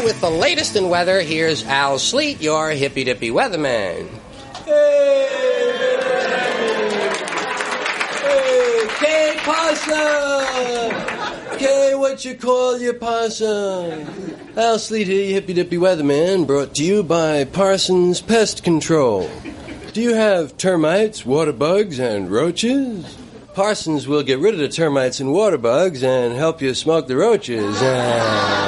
with the latest in weather, here's Al Sleet, your hippy-dippy weatherman. Hey, Possum! Okay, what you call your possum? Al Sleet here, your hippy-dippy weatherman, brought to you by Parsons Pest Control. Do you have termites, water bugs, and roaches? Parsons will get rid of the termites and water bugs and help you smoke the roaches.